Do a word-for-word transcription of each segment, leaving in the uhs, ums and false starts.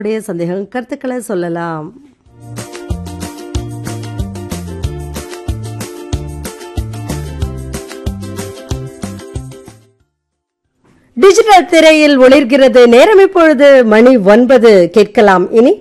உடைய சந்தேகம் கருத்துக்களை சொல்லலாம். டிஜிட்டல் திரையில் ஒளிர்கிறது. நேரம் இப்பொழுது மணி ஒன்பது. கேட்கலாம் இனி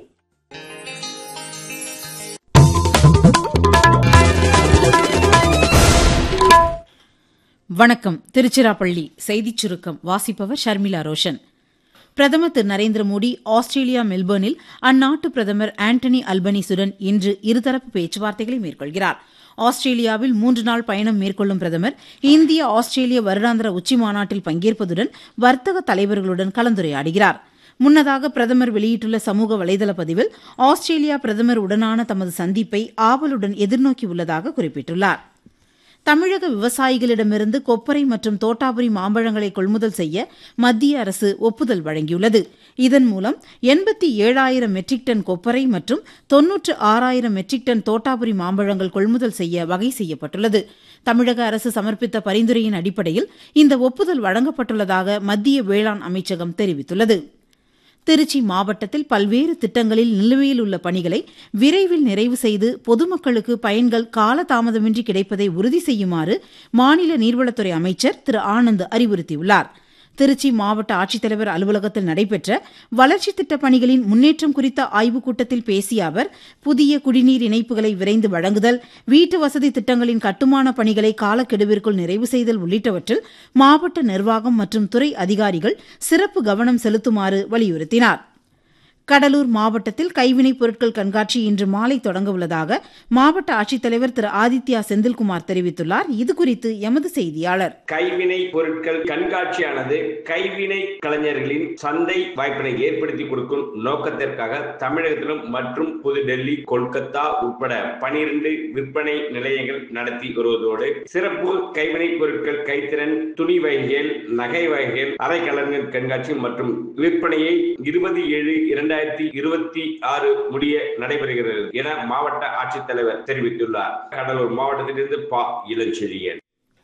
வணக்கம். திருச்சிராப்பள்ளி செய்திச் சுருக்கம் வாசிப்பவர் ஷர்மிளா ரோஷன். பிரதமர் திரு நரேந்திர மோடி ஆஸ்திரேலியா மெல்பர்னில் அந்நாட்டு பிரதமர் ஆண்டனி அல்பனீசுடன் இன்று இருதரப்பு பேச்சுவார்த்தைகளை மேற்கொள்கிறார். ஆஸ்திரேலியாவில் மூன்று நாள் பயணம் மேற்கொள்ளும் பிரதமர் இந்திய ஆஸ்திரேலிய வருடாந்திர உச்சிமாநாட்டில் பங்கேற்பதுடன் வர்த்தக தலைவர்களுடன் கலந்துரையாடுகிறார். முன்னதாக பிரதமர் வெளியிட்டுள்ள சமூக வலைதள பதிவில் ஆஸ்திரேலியா பிரதமர் உடனான தமது சந்திப்பை ஆவலுடன் எதிர்நோக்கியுள்ளதாக குறிப்பிட்டுள்ளார். தமிழக விவசாயிகளிடமிருந்து கொப்பரை மற்றும் தோட்டாபுரி மாம்பழங்களை கொள்முதல் செய்ய மத்திய அரசு ஒப்புதல் வழங்கியுள்ளது. இதன் மூலம் எண்பத்தி ஏழாயிரம் மெட்ரிக் டன் கொப்பரை மற்றும் தொன்னூற்று ஆறாயிரம் மெட்ரிக் டன் தோட்டாபுரி மாம்பழங்கள் கொள்முதல் செய்ய வகை செய்யப்பட்டுள்ளது. தமிழக அரசு சமர்ப்பித்த பரிந்துரையின் அடிப்படையில் இந்த ஒப்புதல் வழங்கப்பட்டுள்ளதாக மத்திய வேளாண் அமைச்சகம் தெரிவித்துள்ளது. திருச்சி மாவட்டத்தில் பல்வேறு திட்டங்களில் நிலுவையில் உள்ள பணிகளை விரைவில் நிறைவு செய்து பொதுமக்களுக்கு பயன்கள் காலதாமதமின்றி கிடைப்பதை உறுதி செய்யுமாறு மாநில நீர்வளத்துறை அமைச்சர் திரு ஆனந்த் அறிவுறுத்தியுள்ளார். திருச்சி மாவட்ட ஆட்சித்தலைவர் அலுவலகத்தில் நடைபெற்ற வளர்ச்சித் திட்டப் பணிகளின் முன்னேற்றம் குறித்த ஆய்வுக் கூட்டத்தில் பேசிய அவர், புதிய குடிநீர் இணைப்புகளை விரைந்து வழங்குதல், வீட்டு வசதி திட்டங்களின் கட்டுமான பணிகளை காலக்கெடுவிற்குள் நிறைவு செய்தல் உள்ளிட்டவற்றில் மாவட்ட நிர்வாகம் மற்றும் துறை அதிகாரிகள் சிறப்பு கவனம் செலுத்துமாறு வலியுறுத்தினார். கடலூர் மாவட்டத்தில் கைவினைப் பொருட்கள் கண்காட்சி இன்று மாலை தொடங்க உள்ளதாக மாவட்ட ஆட்சித்தலைவர் திரு ஆதித்யா செந்தில்குமார் தெரிவித்துள்ளார். இதுகுறித்து எமது செய்தியாளர். கைவினை பொருட்கள் கண்காட்சியானது கைவினை கலைஞர்களின் சந்தை வாய்ப்பினை ஏற்படுத்தி கொடுக்கும் நோக்கத்திற்காக தமிழகத்திலும் மற்றும் புதுடெல்லி, கொல்கத்தா உட்பட பனிரெண்டு விற்பனை நிலையங்கள் நடத்தி வருவதோடு சிறப்பு கைவினை பொருட்கள், கைத்திறன், துணி வகைகள், நகை வகைகள், அரைக்கலன்கள் கண்காட்சி மற்றும் விற்பனையை இருபது ஏழு இரண்டாயிரத்தி இருபத்தி ஆறு முடிய நடைபெறுகிறது என மாவட்ட ஆட்சித்தலைவர் தெரிவித்துள்ளார். கடலூர் மாவட்டத்திலிருந்து பா இளஞ்செழியன்.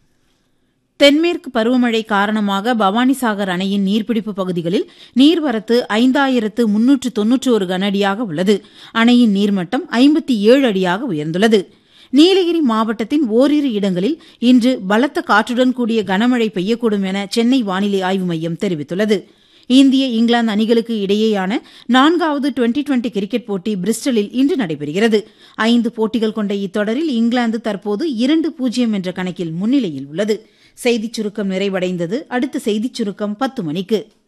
தென்மேற்கு பருவமழை காரணமாக பவானிசாகர் அணையின் நீர்பிடிப்பு பகுதிகளில் நீர்வரத்து ஐந்தாயிரத்து முன்னூற்று தொன்னூற்றி ஒரு கனஅடியாக உள்ளது. அணையின் நீர்மட்டம் ஐம்பத்தி ஏழு அடியாக உயர்ந்துள்ளது. நீலகிரி மாவட்டத்தின் ஓரிரு இடங்களில் இன்று பலத்த காற்றுடன் கூடிய கனமழை பெய்யக்கூடும் என சென்னை வானிலை ஆய்வு மையம் தெரிவித்துள்ளது. இந்திய இங்கிலாந்து அணிகளுக்கு இடையேயான நான்காவது டுவெண்டி டுவெண்டி கிரிக்கெட் போட்டி பிரிஸ்டலில் இன்று நடைபெறுகிறது. ஐந்து போட்டிகள் கொண்ட இத்தொடரில் இங்கிலாந்து தற்போது இரண்டு பூஜ்ஜியம் என்ற கணக்கில் முன்னிலையில் உள்ளது. செய்திச் சுருக்கம் நிறைவடைந்தது. அடுத்த செய்திச் சுருக்கம் பத்து மணிக்கு.